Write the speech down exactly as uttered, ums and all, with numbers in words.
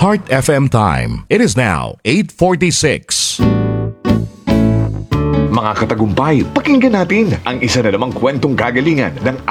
Heart F M time. It is now eight forty-six. Mga katagumpay, pakinggan natin ang isa na namang kwentong kagalingan ng